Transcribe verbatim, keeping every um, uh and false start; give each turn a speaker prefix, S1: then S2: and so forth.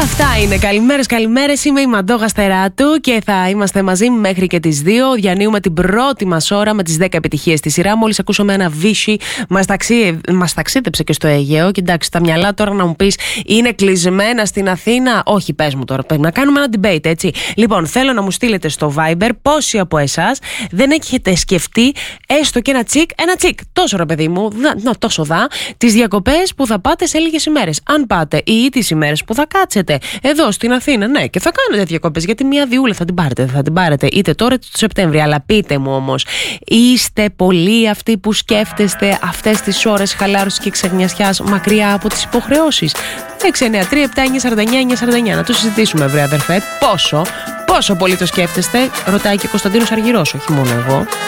S1: Αυτά είναι. Καλημέρες, καλημέρες. Είμαι η Μαντώ Γαστεράτου και θα είμαστε μαζί μέχρι και τις δύο. Διανύουμε την πρώτη μας ώρα με τις δέκα επιτυχίες στη σειρά. Μόλις ακούσαμε ένα βύσι, μας, ταξί... μας ταξίδεψε και στο Αιγαίο. Και εντάξει, τα μυαλά τώρα να μου πεις είναι κλεισμένα στην Αθήνα. Όχι, πες μου τώρα. Πρέπει να κάνουμε ένα debate, έτσι. Λοιπόν, θέλω να μου στείλετε στο Viber πόσοι από εσάς δεν έχετε σκεφτεί έστω και ένα τσικ, ένα τσικ. Τόσο ρε παιδί μου, να, τόσο δα, τις διακοπές που θα πάτε σε λίγες ημέρες. Αν πάτε ή τις ημέρες που θα κάτσετε εδώ στην Αθήνα, ναι, και θα κάνετε διακοπές. Γιατί μια διούλα θα την πάρετε, θα την πάρετε είτε τώρα είτε το Σεπτέμβρη. Αλλά πείτε μου όμως, είστε πολλοί αυτοί που σκέφτεστε αυτές τις ώρες χαλάρωσης και ξεγνιασιάς μακριά από τις υποχρεώσεις? έξι εννιά τρία επτά εννιά τέσσερα εννιά εννιά τέσσερα εννιά. Να το συζητήσουμε, βρε αδερφέ. Πόσο, πόσο πολύ το σκέφτεστε? Ρωτάει και ο Κωνσταντίνος Αργυρός, όχι μόνο εγώ.